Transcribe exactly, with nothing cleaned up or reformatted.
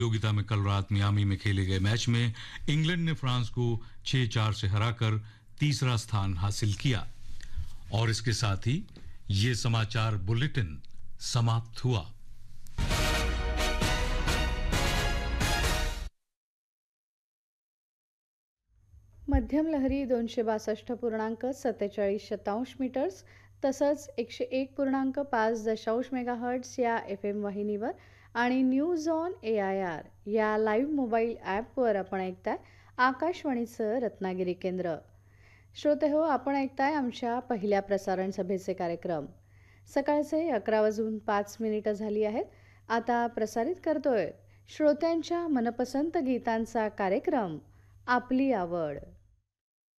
प्रतियोगिता में कल रात मियामी में खेले गए मैच में इंग्लैंड ने फ्रांस को छह चार से हराकर तीसरा स्थान हासिल किया। और इसके साथ ही ये समाचार बुलेटिन समाप्त हुआ। मध्यम लहरी दोनशे बासष्ट पूर्णांक सत्तेचाळीस शतांश मीटर्स तसंच एकशे एक पूर्णांक पाच दशांश मेगाहर्ट्स या एफ एम वाहिनीवर आणि news on A I R या लाईव्ह मोबाईल ॲपवर आपण ऐकताय आकाशवाणीचं रत्नागिरी केंद्र। श्रोते हो, आपण ऐकताय आमच्या पहिल्या प्रसारण सभेचे कार्यक्रम। सकाळचे अकरा वाजून पाच मिनिटं झाली आहेत। आता प्रसारित करतोय श्रोत्यांच्या मनपसंत गीतांचा कार्यक्रम आपली आवड।